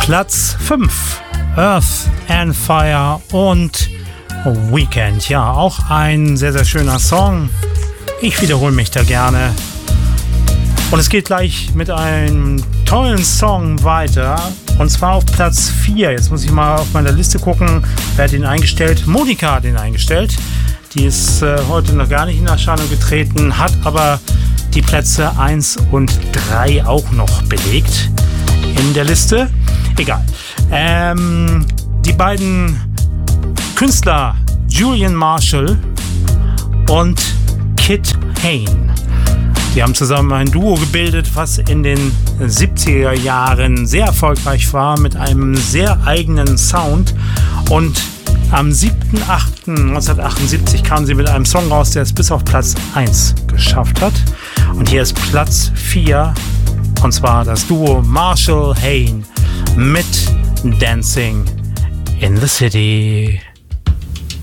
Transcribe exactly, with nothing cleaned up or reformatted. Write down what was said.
Platz fünf, Earth and Fire und Weekend. Ja, auch ein sehr, sehr schöner Song. Ich wiederhole mich da gerne. Und es geht gleich mit einem tollen Song weiter. Und zwar auf Platz vier. Jetzt muss ich mal auf meiner Liste gucken, wer hat den eingestellt. Monika hat den eingestellt. Die ist äh, heute noch gar nicht in Erscheinung getreten, hat aber die Plätze eins und drei auch noch belegt in der Liste. Egal. Ähm, die beiden Künstler Julian Marshall und Kit Hain. Die haben zusammen ein Duo gebildet, was in den siebziger Jahren sehr erfolgreich war mit einem sehr eigenen Sound. Und am siebten achten neunzehnhundertachtundsiebzig kamen sie mit einem Song raus, der es bis auf Platz eins geschafft hat. Und hier ist Platz vier, und zwar das Duo Marshall Hain mit Dancing in the City.